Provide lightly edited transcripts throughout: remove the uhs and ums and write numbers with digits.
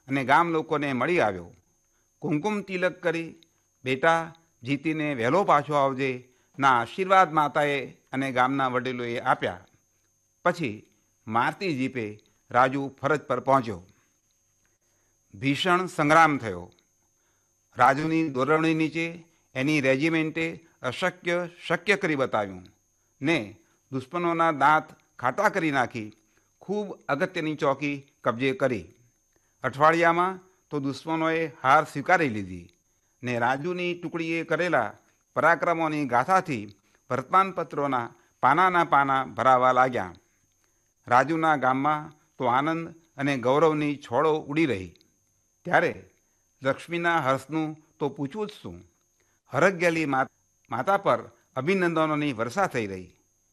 અને ગામ લોકોને મળી આવ્યો. કુમકુમ તિલક કરી બેટા જીતીને વહેલો પાછો આવજે ના આશીર્વાદ માતાએ અને ગામના વડીલોએ આપ્યા. પછી મારતી જીપે રાજુ ફરજ પર પહોંચ્યો. ભીષણ સંગ્રામ થયો. રાજુની દોરવણી નીચે એની રેજિમેન્ટે અશક્ય શક્ય કરી બતાવ્યું ને દુશ્મનોના દાંત ખાટા કરી નાખી ખૂબ અગત્યની ચોકી કબજે કરી. અઠવાડિયામાં તો દુશ્મનોએ હાર સ્વીકારી લીધી ને રાજુની ટુકડીએ કરેલા પરાક્રમોની ગાથાથી વર્તમાનપત્રોના પાનાના પાના ભરાવા લાગ્યા. રાજુના ગામમાં તો આનંદ અને ગૌરવની છોડો ઉડી રહી. ત્યારે લક્ષ્મીના હર્ષનું તો પૂછવું જ શું. હરખ માતા પર અભિનંદનોની વર્ષા થઈ રહી.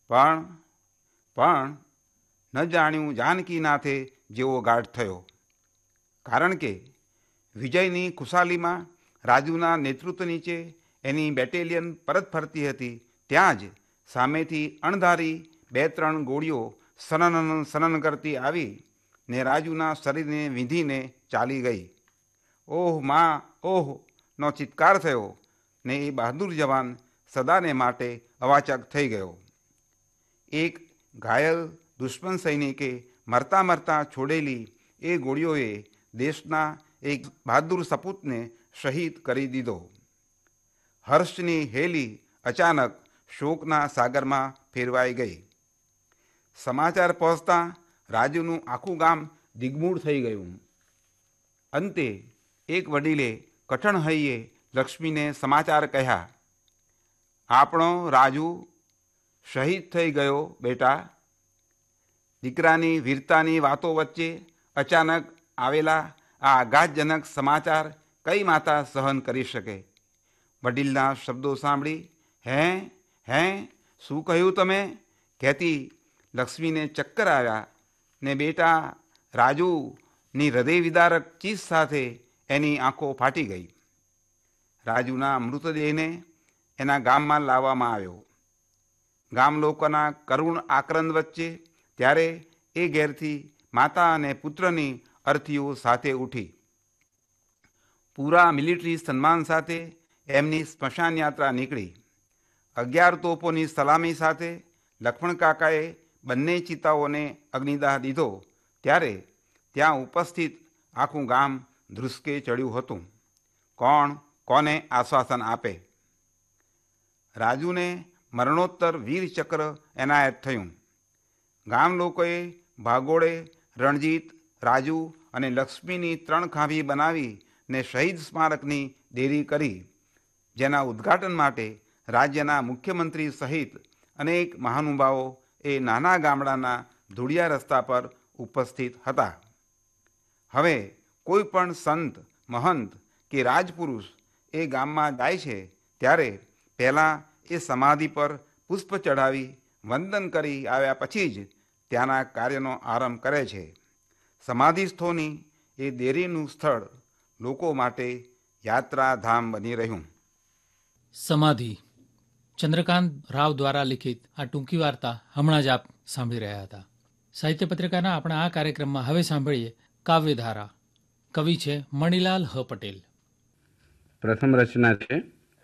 પણ ન જાણ્યું જાનકીનાથે જેવો ગાઢ થયો. કારણ કે વિજયની ખુશાલીમાં રાજુના નેતૃત્વ નીચે એની બેટેલિયન પરત ફરતી હતી. ત્યાં જ સામેથી અણધારી 2-3 ગોળીઓ સનન કરતી આવી ને રાજુના શરીરને વીંધીને ચાલી ગઈ. ઓહ માં ઓહ નો ચિત્કાર થયો ને એ બહાદુર જવાન સદાને માટે અવાચક થઈ ગયો. એક ઘાયલ દુશ્મન સૈનિકે મરતા છોડેલી એ ગોળીઓએ દેશના એક બહાદુર સપૂતને શહીદ કરી દીધો. હર્ષની હેલી અચાનક શોકના સાગરમાં ફેરવાઈ ગઈ. સમાચાર પહોંચતા રાજુનું આખું ગામ દિગ્મૂઢ થઈ ગયું. અંતે એક વડીલે કઠણ હૈયે લક્ષ્મીને સમાચાર કહ્યા, આપણો રાજુ શહીદ થઈ ગયો બેટા. દીકરાની વીરતાની વાતો વચ્ચે અચાનક આવેલા આ આઘાતજનક સમાચાર કઈ માતા સહન કરી શકે. વડીલના શબ્દો સાંભળી હે શું કહ્યું તમે કહેતી લક્ષ્મીને ચક્કર આવ્યા ને બેટા રાજુની હૃદય વિદારક ચીસ સાથે એની આંખો ફાટી ગઈ. રાજુના મૃતદેહને એના ગામમાં લાવવામાં આવ્યો. ગામ લોકોના કરુણ આક્રંદ વચ્ચે ત્યારે એ ઘેરથી માતા અને પુત્રની અર્થીઓ સાથે ઉઠી. પૂરા મિલિટરી સન્માન સાથે એમની સ્મશાન યાત્રા નીકળી. 11 તોપોની સલામી સાથે લક્ષ્મણ કાકાએ બંને ચિતાઓને અગ્નિદાહ દીધો. ત્યારે ત્યાં ઉપસ્થિત આખું ગામ ધ્રુસકે ચડ્યું હતું. કોણ કોને આશ્વાસન આપે. રાજુને મરણોત્તર વીર ચક્ર એનાયત થયું. ગામ લોકોએ ભાગોળે રણજીત, રાજુ અને લક્ષ્મીની 3 ખાંભી બનાવી ને શહીદ સ્મારકની દેરી કરી, જેના ઉદ્ઘાટન માટે રાજ્યના મુખ્યમંત્રી સહિત અનેક મહાનુભાવો એ નાના ગામડાના ધૂળિયા રસ્તા પર ઉપસ્થિત હતા. હવે કોઈ પણ સંત, મહંત કે રાજપુરુષ એ ગામમાં જાય છે ત્યારે પહેલાં એ સમાધિ પર પુષ્પ ચઢાવી વંદન કરી આવ્યા પછી જ ત્યાંના કાર્યનો આરંભ કરે છે. સમાધિસ્થોની એ દેરીનું સ્થળ લોકો માટે યાત્રાધામ બની રહ્યું. સમાધિ ચંદ્રકાંત રાવ દ્વારા લિખિત આ ટૂંકી વાર્તા હમણાં જ આપ સાંભળી રહ્યા હતા. સાહિત્ય પત્રિકાના આપણા આ કાર્યક્રમમાં હવે સાંભળીએ કાવ્યધારા. કવિ છે મણિલાલ હ પટેલ. પ્રથમ રચના છે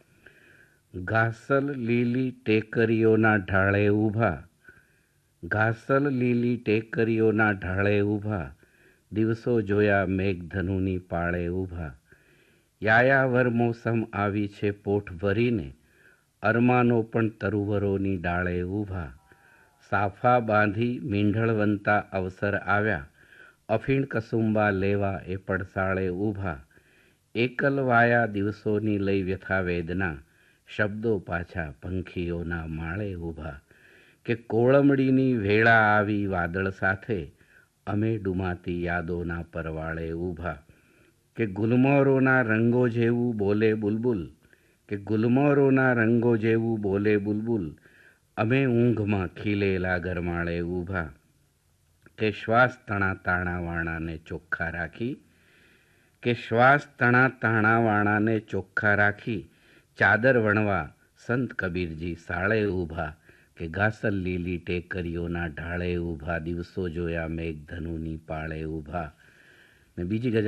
ઘાસલ લીલી ટેકરીઓના ઢાળે ઊભા. ઘાસલ લીલી ટેકરીઓના ઢાળે ઊભા, દિવસો જોયા મેઘધનુની પાળે ઊભા. યાયાવર મોસમ આવી છે પોઠ ભરીને, અરમાનો પણ તરુવરોની ડાળે ઊભા. સાફા બાંધી મીંઢળવંતા અવસર આવ્યા, અફીણ કસુંબા લેવા એ પડસાળે ઊભા. એકલવાયા દિવસોની લઈ વ્યથા વેદના, શબ્દો પાછા પંખીઓના માળે ઊભા. કે કોળમડીની વેળા આવી વાદળ સાથે, અમે ડુમાતી યાદોના પરવાળે ઊભા. કે ગુલમોરોના રંગો જેવું બોલે બુલબુલ, કે ગુલમોરોના રંગો જેવું બોલે બુલબુલ, અમે ઊંઘમાં ખીલેલા ગરમાળે ઊભા. કે શ્વાસ તણા તાણાવાણાને ચોખ્ખા રાખી, કે શ્વાસ તણા તાણાવાણાને ચોખ્ખા રાખી, ચાદર વણવા સંત કબીરજી સાળે ઊભા. કે ઘાસલ લીલી ટેકરીઓના ઢાળે ઊભા, દિવસો જોયા મેઘધનુની પાળે ઊભા. ને બીજી ગઝલ